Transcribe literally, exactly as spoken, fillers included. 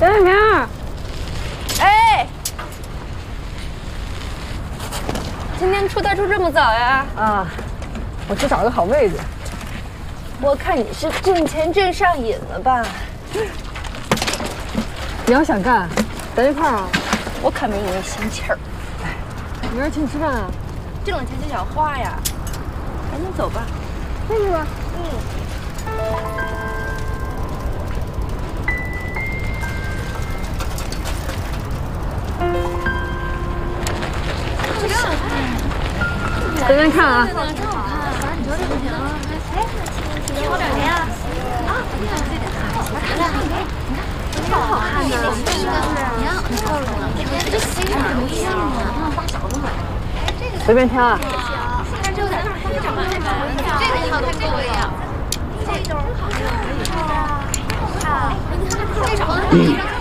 张小平， 哎，今天出差出这么早呀？ 啊，我去找个好位置。 我看你是挣钱挣上瘾了吧？ 你要想干，咱一块儿啊。 我可没你那心气儿。 哎，明儿请你吃饭啊？ 挣了钱就想花呀，赶紧走吧。 那去吧。 嗯。 咱咱看啊， 真好看，反正你觉得这不行啊？哎，你瞅点谁呀？啊，你看这点，你看，你看，挺好看的。这个是，你看，你告诉我，这非常不一样啊！大小都买。哎，这个随便挑啊。 但这有点大，这个长得这个这个好看，跟我一样。这种好看，可以啊。好看，这长得。